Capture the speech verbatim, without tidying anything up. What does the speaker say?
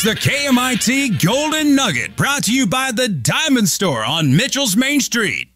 the K M I T Golden Nugget, brought to you by the Diamond Store on Mitchell's Main Street.